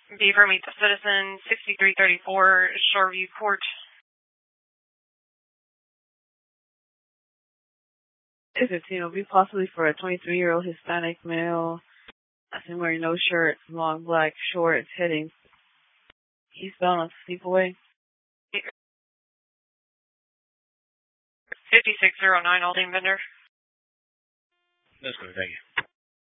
Beaver meet the citizen, 6334 Shoreview Court. Is it, will be possibly for a 23-year-old Hispanic male. I think wearing no shirt, long black shorts, heading eastbound on Sleepaway. 5609 Aldine Bender. That's good, thank you.